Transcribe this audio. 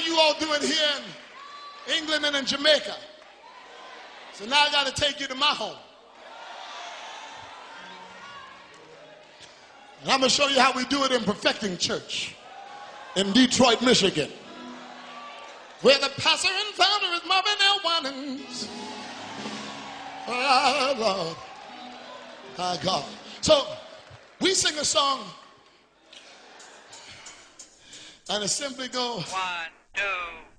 you all do it here in England and in Jamaica. So now I got to take you to my home. And I'm going to show you how we do it in Perfecting Church in Detroit, Michigan, where the pastor and founder is Marvin L. Winans. Oh, Lord. My God. So we sing a song, and it simply goes, 1, 2.